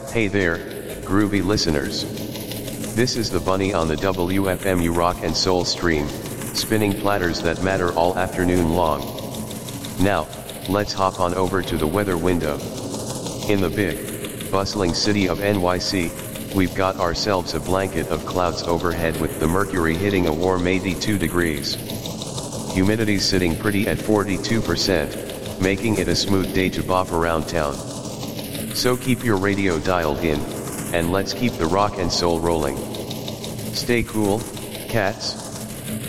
Hey there, groovy listeners. This is the Bunny on the WFMU Rock and Soul stream, spinning platters that matter all afternoon long. Now, let's hop on over to the weather window. In the big, bustling city of NYC, we've got ourselves a blanket of clouds overhead with the mercury hitting a warm 82 degrees. Humidity sitting pretty at 42%, making it a smooth day to bop around town. So keep your radio dialed in, and let's keep the rock and soul rolling. Stay cool, cats.